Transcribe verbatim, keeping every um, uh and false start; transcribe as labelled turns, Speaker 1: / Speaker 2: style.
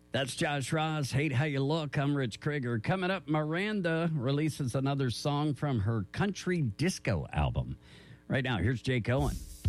Speaker 1: That's Josh Ross. Hate How You Look. I'm Rich Krieger. Coming up, Miranda releases another song from her country disco album. Right now, here's Jake Owen.